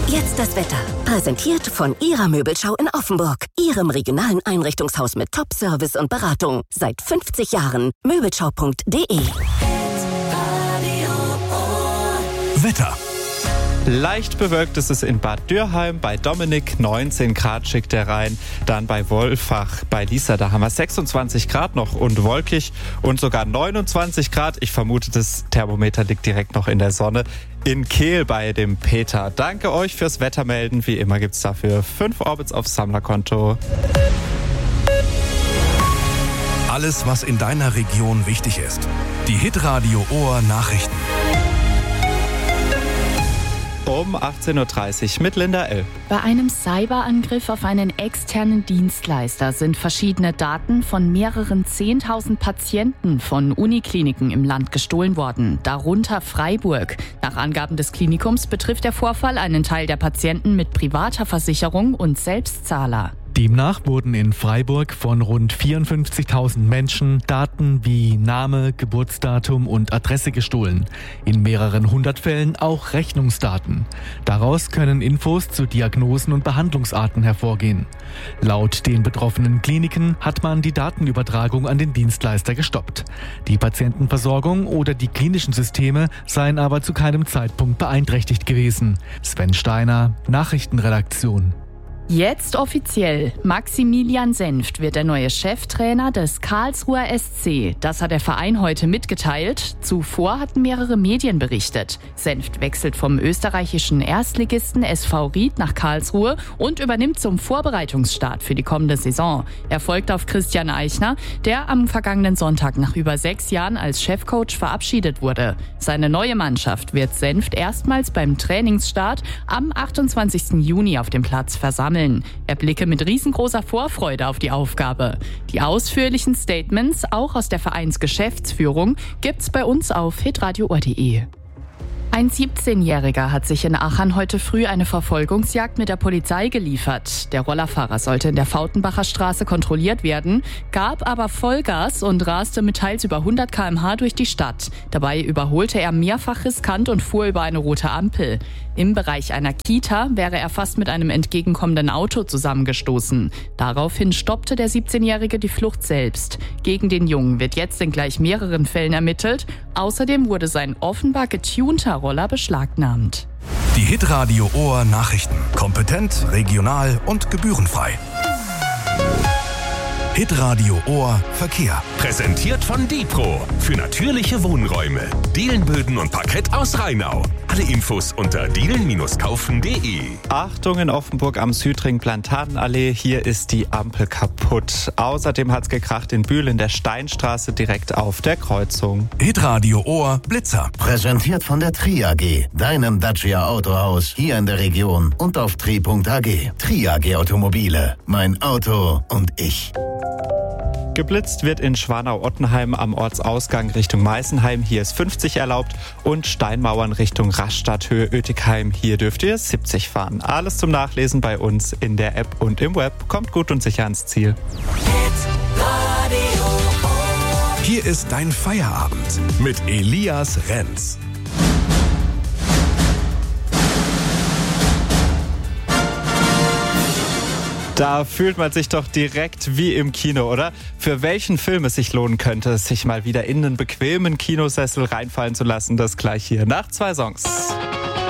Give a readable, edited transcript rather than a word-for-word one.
Jetzt das Wetter. Präsentiert von Ihrer Möbelschau in Offenburg. Ihrem regionalen Einrichtungshaus mit Top-Service und Beratung. Seit 50 Jahren. Möbelschau.de. Wetter. Leicht bewölkt ist es in Bad Dürheim, bei Dominik 19 Grad schickt er rein. Dann bei Wolfach, bei Liesa, da haben wir 26 Grad noch und wolkig und sogar 29 Grad. Ich vermute, das Thermometer liegt direkt noch in der Sonne. In Kehl bei dem Peter. Danke euch fürs Wettermelden. Wie immer gibt's dafür 5 Orbits aufs Sammlerkonto. Alles, was in deiner Region wichtig ist. Die Hitradio Ohr Nachrichten. Um 18.30 Uhr mit Linda L. Bei einem Cyberangriff auf einen externen Dienstleister sind verschiedene Daten von mehreren 10.000 Patienten von Unikliniken im Land gestohlen worden, darunter Freiburg. Nach Angaben des Klinikums betrifft der Vorfall einen Teil der Patienten mit privater Versicherung und Selbstzahler. Demnach wurden in Freiburg von rund 54.000 Menschen Daten wie Name, Geburtsdatum und Adresse gestohlen. In mehreren hundert Fällen auch Rechnungsdaten. Daraus können Infos zu Diagnosen und Behandlungsarten hervorgehen. Laut den betroffenen Kliniken hat man die Datenübertragung an den Dienstleister gestoppt. Die Patientenversorgung oder die klinischen Systeme seien aber zu keinem Zeitpunkt beeinträchtigt gewesen. Sven Steiner, Nachrichtenredaktion. Jetzt offiziell. Maximilian Senft wird der neue Cheftrainer des Karlsruher SC. Das hat der Verein heute mitgeteilt. Zuvor hatten mehrere Medien berichtet. Senft wechselt vom österreichischen Erstligisten SV Ried nach Karlsruhe und übernimmt zum Vorbereitungsstart für die kommende Saison. Er folgt auf Christian Eichner, der am vergangenen Sonntag nach über 6 Jahren als Chefcoach verabschiedet wurde. Seine neue Mannschaft wird Senft erstmals beim Trainingsstart am 28. Juni auf dem Platz versammeln. Er blicke mit riesengroßer Vorfreude auf die Aufgabe. Die ausführlichen Statements, auch aus der Vereinsgeschäftsführung, gibt's bei uns auf hitradioohr.de. Ein 17-Jähriger hat sich in Aachen heute früh eine Verfolgungsjagd mit der Polizei geliefert. Der Rollerfahrer sollte in der Fautenbacher Straße kontrolliert werden, gab aber Vollgas und raste mit teils über 100 km/h durch die Stadt. Dabei überholte er mehrfach riskant und fuhr über eine rote Ampel. Im Bereich einer Kita wäre er fast mit einem entgegenkommenden Auto zusammengestoßen. Daraufhin stoppte der 17-Jährige die Flucht selbst. Gegen den Jungen wird jetzt in gleich mehreren Fällen ermittelt. Außerdem wurde sein offenbar getunter Roller beschlagnahmt. Die Hitradio Ohr Nachrichten. Kompetent, regional und gebührenfrei. Hitradio Ohr Verkehr. Präsentiert von Dipro. Für natürliche Wohnräume. Dielenböden und Parkett aus Rheinau. Alle Infos unter dielen-kaufen.de. Achtung in Offenburg am Südring Plantadenallee. Hier ist die Ampel kaputt. Außerdem hat's gekracht in Bühl in der Steinstraße direkt auf der Kreuzung. Hitradio Ohr Blitzer. Präsentiert von der Tri AG, deinem Dacia Autohaus hier in der Region und auf tri.ag. Tri AG Automobile. Mein Auto und ich. Geblitzt wird in Schwanau-Ottenheim am Ortsausgang Richtung Meißenheim. Hier ist 50 erlaubt. Und Steinmauern Richtung Rastatt, Höhe Oetikheim. Hier dürft ihr 70 fahren. Alles zum Nachlesen bei uns in der App und im Web. Kommt gut und sicher ans Ziel. Hier ist dein Feierabend mit Elias Renz. Da fühlt man sich doch direkt wie im Kino, oder? Für welchen Film es sich lohnen könnte, sich mal wieder in einen bequemen Kinosessel reinfallen zu lassen, das gleich hier nach 2 Songs.